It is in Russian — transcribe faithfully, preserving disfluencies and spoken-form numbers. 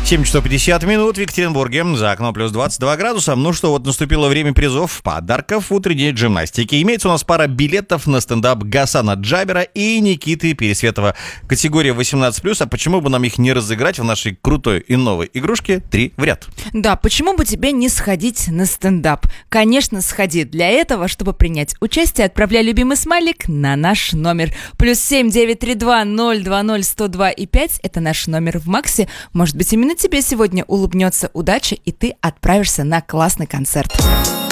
семь часов пятьдесят минут в Екатеринбурге. За окном плюс двадцать два градуса. Ну что, вот наступило время призов, подарков, утренней джимнастики. Имеется у нас пара билетов на стендап Гасана Джабера и Никиты Пересветова. Категория восемнадцать плюс. А почему бы нам их не разыграть в нашей крутой и новой игрушке «Три в ряд»? Да, почему бы тебе не сходить на стендап? Конечно, сходи. Для этого, чтобы принять участие, отправляй любимый смайлик на наш номер. Плюс семь девять три два ноль два ноль сто два и пять. Это наш номер в Максе. Может быть, именно тебе сегодня улыбнется удача, и ты отправишься на классный концерт.